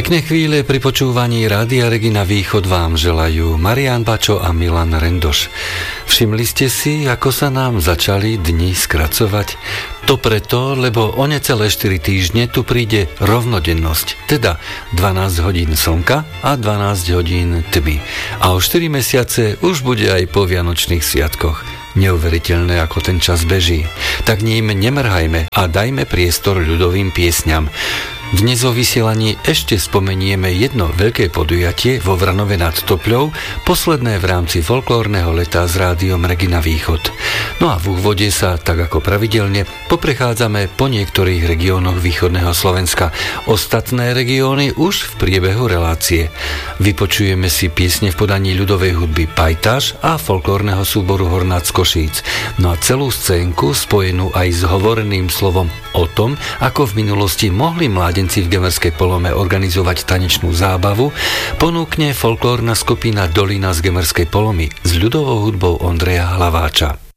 Pekné chvíle pri počúvaní Rádia Regina Východ vám želajú Marián Bačo a Milan Rendoš. Všimli ste si, ako sa nám začali dni skracovať? To preto, lebo o necelé 4 týždne tu príde rovnodennosť, teda 12 hodín slnka a 12 hodín tmy. A o 4 mesiace už bude aj po Vianočných sviatkoch. Neuveriteľné, ako ten čas beží. Tak ním nemrhajme a dajme priestor ľudovým piesňam. Dnes vo vysielaní ešte spomenieme jedno veľké podujatie vo Vranove nad Topľou, posledné v rámci folklórneho leta s rádiom Regina Východ. No a v úvode sa, tak ako pravidelne, poprechádzame po niektorých regiónoch východného Slovenska. Ostatné regióny už v priebehu relácie. Vypočujeme si piesne v podaní ľudovej hudby Pajtaš a folklórneho súboru Hornác Košíc. No a celú scénku spojenú aj s hovoreným slovom o tom, ako v minulosti mohli mládenci v Gemerskej Polome organizovať tanečnú zábavu, ponúkne folklórna skupina Dolina z Gemerskej Polomy s ľudovou hudbou Ondreja Hlaváča.